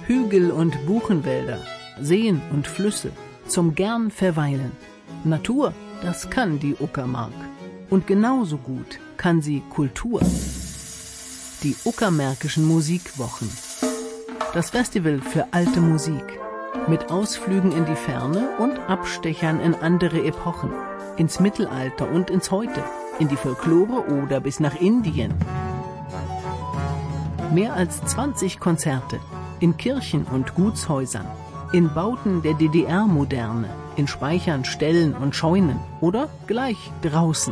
Hügel und Buchenwälder, Seen und Flüsse, zum gern verweilen. Natur, das kann die Uckermark. Und genauso gut kann sie Kultur. Die Uckermärkischen Musikwochen. Das Festival für alte Musik. Mit Ausflügen in die Ferne und Abstechern in andere Epochen. Ins Mittelalter und ins Heute. In die Folklore oder bis nach Indien. Mehr als 20 Konzerte. In Kirchen und Gutshäusern. In Bauten der DDR-Moderne. In Speichern, Ställen und Scheunen. Oder gleich draußen.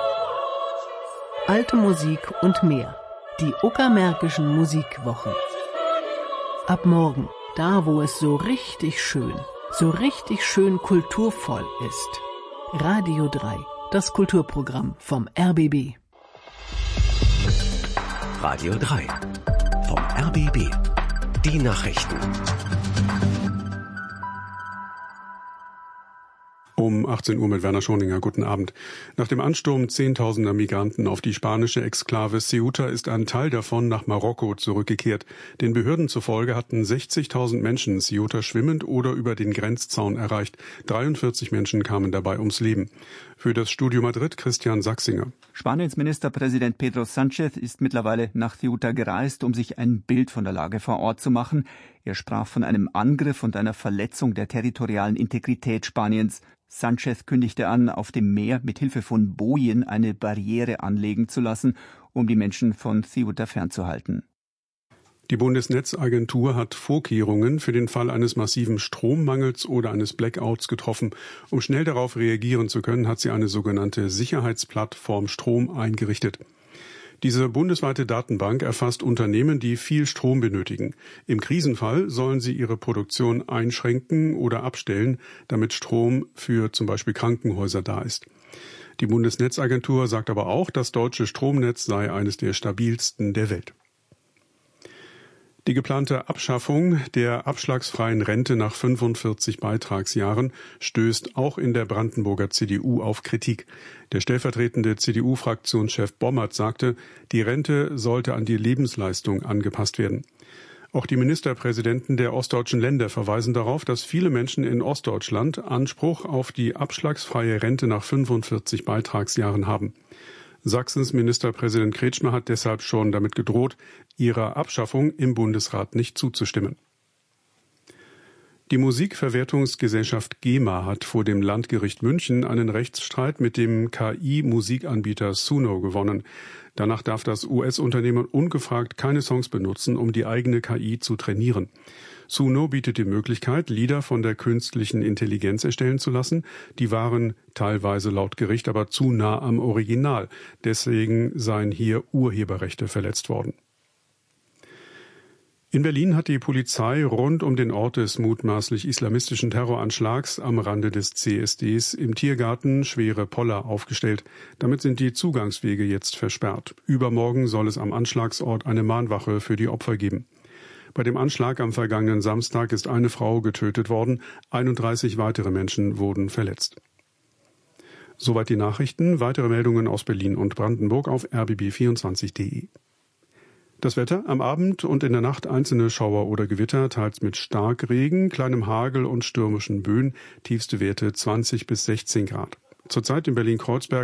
Alte Musik und mehr. Die Uckermärkischen Musikwochen. Ab morgen, da wo es so richtig schön kulturvoll ist. Radio 3, das Kulturprogramm vom RBB. Radio 3 vom RBB. Die Nachrichten. Um 18 Uhr mit Werner Schoninger. Guten Abend. Nach dem Ansturm zehntausender Migranten auf die spanische Exklave Ceuta ist ein Teil davon nach Marokko zurückgekehrt. Den Behörden zufolge hatten 60.000 Menschen Ceuta schwimmend oder über den Grenzzaun erreicht. 43 Menschen kamen dabei ums Leben. Für das Studio Madrid Christian Sachsinger. Spaniens Ministerpräsident Pedro Sánchez ist mittlerweile nach Ceuta gereist, um sich ein Bild von der Lage vor Ort zu machen. Er sprach von einem Angriff und einer Verletzung der territorialen Integrität Spaniens. Sánchez kündigte an, auf dem Meer mit Hilfe von Bojen eine Barriere anlegen zu lassen, um die Menschen von Ceuta fernzuhalten. Die Bundesnetzagentur hat Vorkehrungen für den Fall eines massiven Strommangels oder eines Blackouts getroffen. Um schnell darauf reagieren zu können, hat sie eine sogenannte Sicherheitsplattform Strom eingerichtet. Diese bundesweite Datenbank erfasst Unternehmen, die viel Strom benötigen. Im Krisenfall sollen sie ihre Produktion einschränken oder abstellen, damit Strom für zum Beispiel Krankenhäuser da ist. Die Bundesnetzagentur sagt aber auch, das deutsche Stromnetz sei eines der stabilsten der Welt. Die geplante Abschaffung der abschlagsfreien Rente nach 45 Beitragsjahren stößt auch in der Brandenburger CDU auf Kritik. Der stellvertretende CDU-Fraktionschef Bommert sagte, die Rente sollte an die Lebensleistung angepasst werden. Auch die Ministerpräsidenten der ostdeutschen Länder verweisen darauf, dass viele Menschen in Ostdeutschland Anspruch auf die abschlagsfreie Rente nach 45 Beitragsjahren haben. Sachsens Ministerpräsident Kretschmer hat deshalb schon damit gedroht, ihrer Abschaffung im Bundesrat nicht zuzustimmen. Die Musikverwertungsgesellschaft GEMA hat vor dem Landgericht München einen Rechtsstreit mit dem KI-Musikanbieter Suno gewonnen. Danach darf das US-Unternehmen ungefragt keine Songs benutzen, um die eigene KI zu trainieren. Suno bietet die Möglichkeit, Lieder von der künstlichen Intelligenz erstellen zu lassen. Die waren teilweise laut Gericht aber zu nah am Original. Deswegen seien hier Urheberrechte verletzt worden. In Berlin hat die Polizei rund um den Ort des mutmaßlich islamistischen Terroranschlags am Rande des CSDs im Tiergarten schwere Poller aufgestellt. Damit sind die Zugangswege jetzt versperrt. Übermorgen soll es am Anschlagsort eine Mahnwache für die Opfer geben. Bei dem Anschlag am vergangenen Samstag ist eine Frau getötet worden, 31 weitere Menschen wurden verletzt. Soweit die Nachrichten. Weitere Meldungen aus Berlin und Brandenburg auf rbb24.de. Das Wetter: am Abend und in der Nacht einzelne Schauer oder Gewitter, teils mit Starkregen, kleinem Hagel und stürmischen Böen, tiefste Werte 20 bis 16 Grad. Zurzeit in Berlin-Kreuzberg